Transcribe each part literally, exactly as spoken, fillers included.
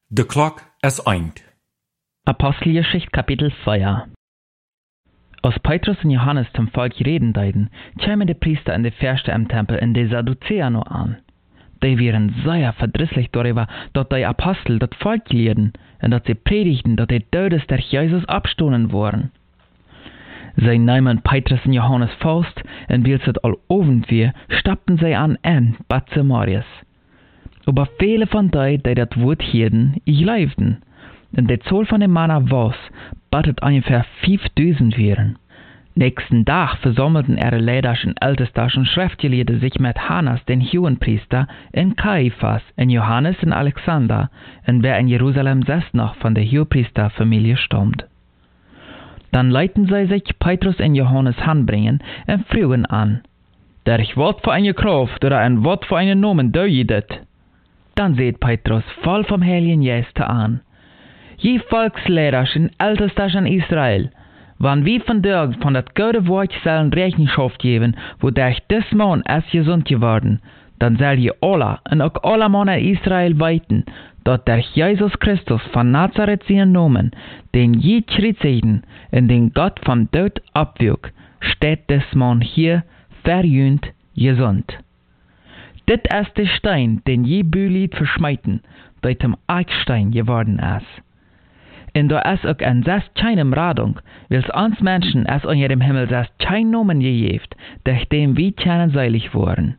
De klok is eind. Apostelgeschichte Kapitel vier. Als Petrus und Johannes zum Volk reden deiden, kämen die Priester und die Fürsten im Tempel in die Sadduzäer noch an. Die wären sehr verdrisslich darüber, dass die Apostel das Volk lehrten und dass sie predigten, dass die Todes der Jesus abstoßen waren. Sie nahmen Petrus und Johannes fast, und weil es all oben war, stappten sie an ein Bad Samarias. Aber viele von denen, die das Wort hielten, glaubten. Und die Zahl von den Männern war, dass es ungefähr fünftausend waren. Nächsten Tag versammelten ihre Leder und Älteste und Schriftgelehrte sich mit Hannas, den Hohenpriester, in Kaiphas, in Johannes und Alexander, und wer in Jerusalem selbst noch von der Hohenpriesterfamilie stammt. Dann leiten sie sich Petrus und Johannes hanbringen und fragen an, der ich Wort für eine Kraft oder ein Wort für einen Namen deudet. Dann seht Petrus voll vom Heiligen Geist an. Je Volkslehrer und Älteste in Israel, wann wir von der von das gute Wort sollen Rechenschaft geben, wodurch des Mann es gesund geworden, dann soll je alle und auch alle Männer Israel weiten, dass der Jesus Christus von Nazareth seinen Namen, den je gekreuzigten und den Gott vom Tod abwog, steht des Mann hier verjühnt gesund. Dit ist der Stein, den je Bülied verschmeiten, der zum Eckstein geworden ist. Und da ist auch an das keinem Radung, weil uns Menschen es an ihrem Himmel das kein Nomen gegeben, durch den wir kennen seilig waren.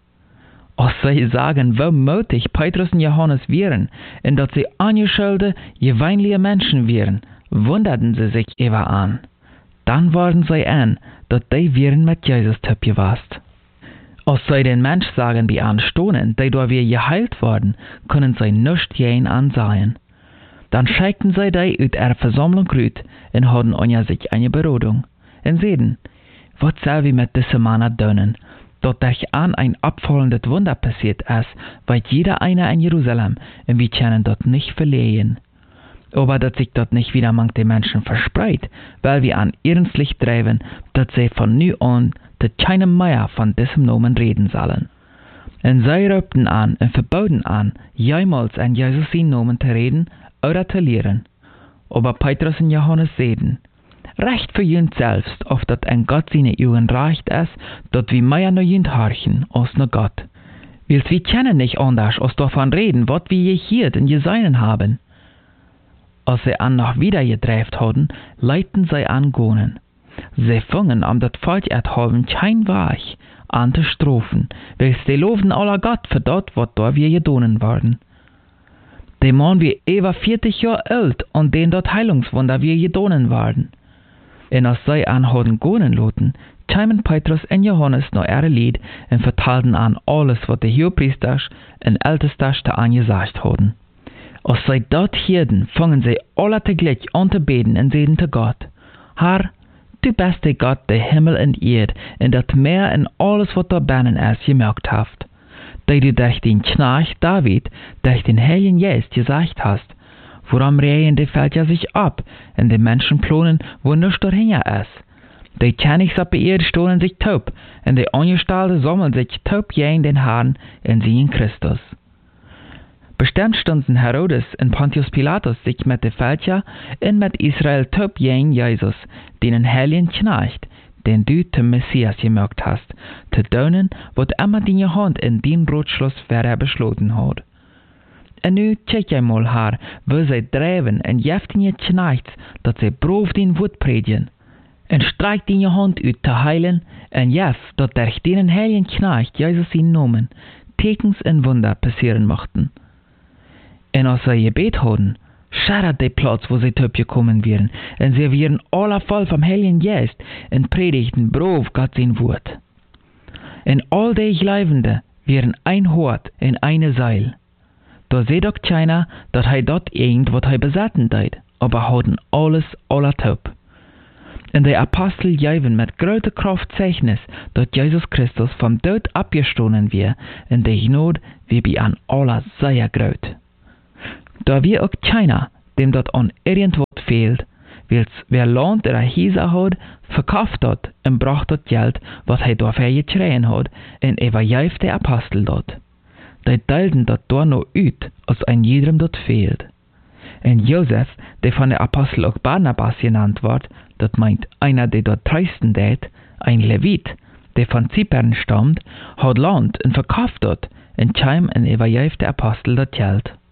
Als sie sagen, wie mutig Petrus und Johannes wären, und dass sie angeschulde, gewöhnliche Menschen wären, wunderten sie sich über an. Dann waren sie an, dass die wären mit Jesus typ gewast. Als sie den Mensch sagen, wie anstohnen, die da wir geheilt worden, können sie nicht jen ansehen. Dann schickten sie die aus ihrer Versammlung rüt und hatten anja sich eine Berodung. Und sehen, was soll wir mit diesen Männern tun, dass durch an ein abfallendes Wunder passiert ist, weil jeder einer in Jerusalem, und wir können dort nicht verlehen. Aber dass sich dort nicht wieder among den Menschen verspreit, weil wir an ihrens Licht treiben, dass sie von nu an zu keinem mehr von diesem Namen reden sollen. Und sie rübten an und verboten an, jemals an Jesus seinen Namen zu reden oder zu lehren. Aber Petrus und Johannes sehen, recht für jünd selbst, auf dat ein Gott seine Augen reicht ist, dat wir mehr nur jünd horchen, als nur Gott. Weil wir kennen nicht anders, als davon reden, wat wir je hier und gesehen haben. Als sie an noch wieder gedreift hatten, leiten sie an Gonen. Sie fingen am dat Volk erhaben kein Weich an zu strofen, weil sie loben aller Gott für dort, wat da wir gedonen worden. Der Mann wie über vierzig Jahre alt und den dort Heilungswunder wir gedonen waren. Und als sie an hatten Gonen loten, kamen Petrus und Johannes noch ihre Lied und vertalten an alles, was die Hohenpriester und Älteste angesagt hatten. Als sie dort hierden, fangen sie alle teglich an zu beten und sehen zu Gott, Herr, du bist der Gott, der Himmel und Erd, und das Meer und alles, was da drinnen ist, gemerkt haft. Da du durch den Knarch David, durch den Heiligen Geist gesagt hast, woran rehen die Völker sich ab, und die Menschen plonen, wo nichts dahinter ist. Die Königs auf der Erde stohlen sich taub, und die Angestellten sammeln sich taub gegen den Herrn und sehen Christus. Bestimmt stunden Herodes und Pontius Pilatus sich mit den Völkern und mit Israel taub gegen Jesus, den Heiligen Knecht, den du zum Messias gemerkt hast, zu tun, was immer deine Hand in den Brotschluss wer beschlossen hat. Und nu check einmal, Herr, wo sie treiben und jeft in ihr Knechts, dass sie brav den Wort predigen. Und streik deine Hand ut zu heilen, und jeft, dass durch den Heiligen Knecht Jesus ihn Namen, Tekens und Wunder passieren mochten. Und als sie gebet hatten, schadert der Platz, wo sie töp gekommen wären, und sie wären alle voll vom Heiligen Geist und predigten brav Gott sein Wort. Und all die Glaubende wären ein Hort in eine Seil. Da seht doch keiner, dass er dort irgendwas er besatten deit, aber hatten alles aller töp. Und die Apostel geben mit großer Kraft Zeichnis, dass Jesus Christus vom Tod abgestoßen wir, und die Gnade wie bei an aller sehr groß. Da wir auch keiner, dem dort an irgendwas fehlt, weil's wer Land oder Häuser hat, verkauft dort und bracht dort Geld, was er dafür getreien hat, und übergäuft der Apostel dort. Die teilten dort da noch ut, als ein jedem dort fehlt. En Josef, der von der Apostel auch Barnabas genannt wird, das meint einer, der dort treisten dät, ein Levit, der von Zypern stammt, hat Land und verkauft dort, und Chaim en Evangelief der Apostel dort Geld.